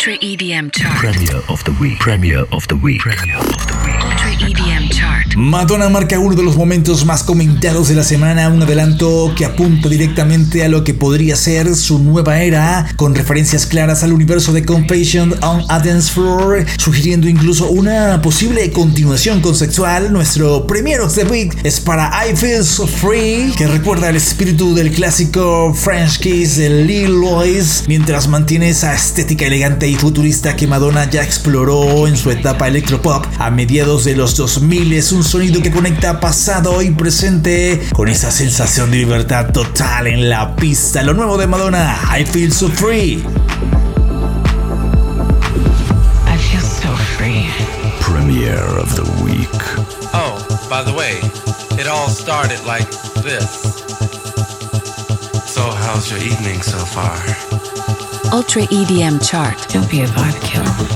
Ultra EDM Chart. Premier of the Week. Premier of the Week. Premier of the Week. Ultra EDM Chart. Madonna marca uno de los momentos más comentados de la semana, un adelanto que apunta directamente a lo que podría ser su nueva era, con referencias claras al universo de Confessions on a Dance Floor, sugiriendo incluso una posible continuación conceptual. Nuestro Premier of the Week es para I Feel So Free, que recuerda el espíritu del clásico French Kiss de Lil Louis, mientras mantiene esa estética elegante y futurista que Madonna ya exploró en su etapa electropop a mediados de los 2000. Es un sonido que conecta pasado y presente con esa sensación de libertad total en la pista. Lo nuevo de Madonna, I Feel So Free. I feel so free. Premier of the Week. Oh, by the way, it all started like this. So how's your evening so far? Ultra EDM Chart. Don't be a vibe killer.